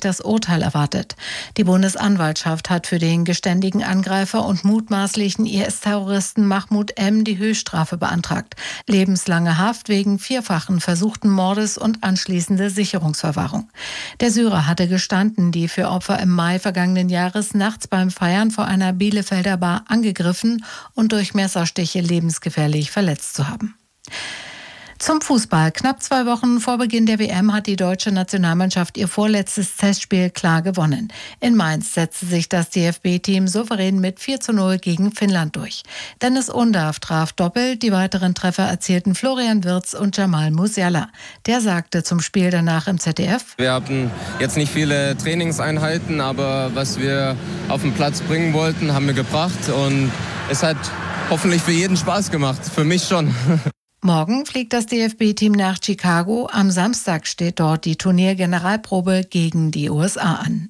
das Urteil erwartet. Die Bundesanwaltschaft hat für den geständigen Angreifer und mutmaßlichen IS-Terroristen Mahmoud M. die Höchststrafe beantragt. Lebenslange Haft wegen vierfachen versuchten Mordes und anschließende Sicherungsverwahrung. Der Syrer hatte gestanden, die vier Opfer im Mai vergangenen Jahres nachts beim Feiern vor einer Bielefelder Bar angegriffen und durch Messerstiche lebensgefährlich verletzt zu haben. Zum Fußball. Knapp 2 Wochen vor Beginn der WM hat die deutsche Nationalmannschaft ihr vorletztes Testspiel klar gewonnen. In Mainz setzte sich das DFB-Team souverän mit 4:0 gegen Finnland durch. Dennis Undav traf doppelt, die weiteren Treffer erzielten Florian Wirtz und Jamal Musiala. Der sagte zum Spiel danach im ZDF: Wir hatten jetzt nicht viele Trainingseinheiten, aber was wir auf den Platz bringen wollten, haben wir gebracht und es hat hoffentlich für jeden Spaß gemacht, für mich schon. Morgen fliegt das DFB-Team nach Chicago. Am Samstag steht dort die Turniergeneralprobe gegen die USA an.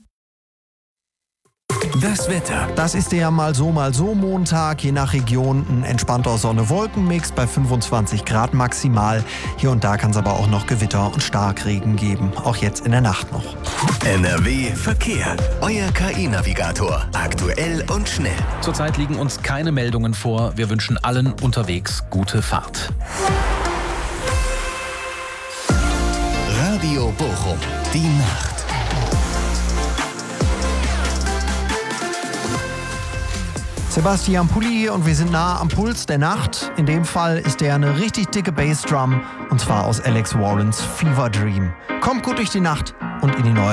Das Wetter. Das ist der mal so Montag. Je nach Region ein entspannter Sonne-Wolken-Mix bei 25 Grad maximal. Hier und da kann es aber auch noch Gewitter und Starkregen geben. Auch jetzt in der Nacht noch. NRW Verkehr. Euer KI-Navigator. Aktuell und schnell. Zurzeit liegen uns keine Meldungen vor. Wir wünschen allen unterwegs gute Fahrt. Radio Bochum. Die Nacht. Sebastian Pulli hier und wir sind nah am Puls der Nacht. In dem Fall ist der eine richtig dicke Bassdrum und zwar aus Alex Warrens Fever Dream. Kommt gut durch die Nacht und in die neue